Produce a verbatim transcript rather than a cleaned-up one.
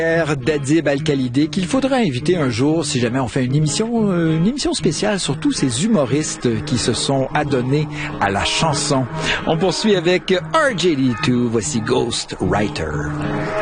D'Adib Al-Khalidé qu'il faudra inviter un jour si jamais on fait une émission une émission spéciale sur tous ces humoristes qui se sont adonnés à la chanson. On poursuit avec R J D deux, voici Ghost Writer.